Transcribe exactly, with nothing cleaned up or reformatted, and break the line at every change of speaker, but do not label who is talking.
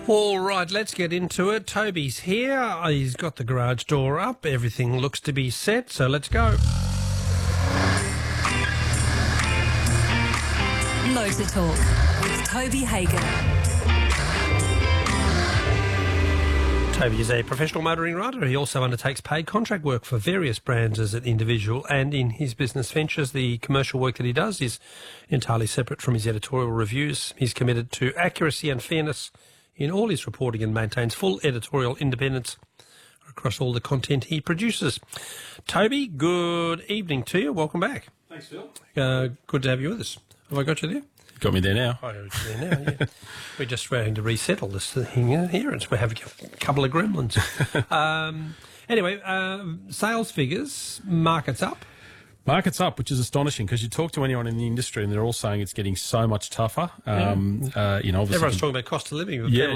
All right, let's get into it. Toby's here. He's got the garage door up. Everything looks to be set, so let's go.
Motor Talk with Toby Hagen.
Toby is a professional motoring rider. He also undertakes paid contract work for various brands as an individual, and in his business ventures, the commercial work that he does is entirely separate from his editorial reviews. He's committed to accuracy and fairness in all his reporting and maintains full editorial independence across all the content he produces. Toby, good evening to you. Welcome back.
Thanks, Phil.
Uh, good to have you with us. Have I got you there?
Got me there now.
I got you there now, yeah. We're just trying to resettle this thing here, and we're having a couple of gremlins. um, anyway, uh, sales figures, market's up.
Market's up, which is astonishing because you talk to anyone in the industry and they're all saying it's getting so much tougher. Um,
Yeah.
uh, you know, obviously,
Everyone's talking about cost of living. But
yeah,
people